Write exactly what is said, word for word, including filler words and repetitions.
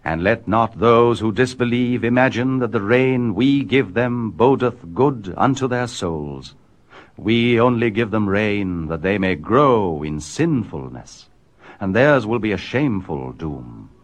And let not those who disbelieve imagine that the rain we give them bodeth good unto their souls. We only give them rain that they may grow in sinfulness, and theirs will be a shameful doom.